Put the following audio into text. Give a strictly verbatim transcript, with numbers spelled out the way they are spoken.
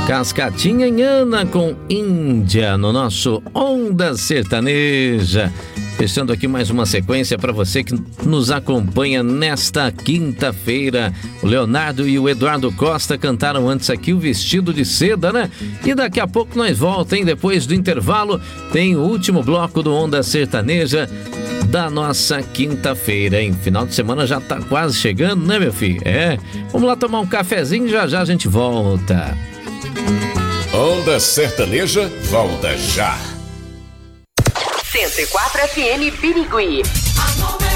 Cascatinha em Ana com Índia no nosso Onda Sertaneja. Fechando aqui mais uma sequência para você que nos acompanha nesta quinta-feira. O Leonardo e o Eduardo Costa cantaram antes aqui o Vestido de Seda, né? E daqui a pouco nós voltamos, hein? Depois do intervalo, tem o último bloco do Onda Sertaneja da nossa quinta-feira, hein? Final de semana já tá quase chegando, né, meu filho? É, vamos lá tomar um cafezinho, já já a gente volta. Onda Sertaneja volta já. cento e quatro F M Birigui.